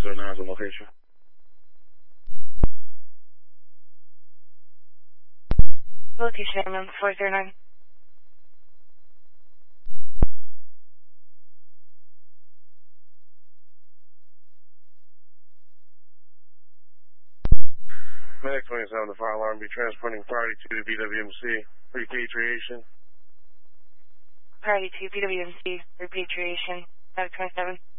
609 is the location. Location unknown 409. Medic 27, the fire alarm be transporting party to the BWMC. Repatriation. Party to BWMC. Repatriation. Medic 27.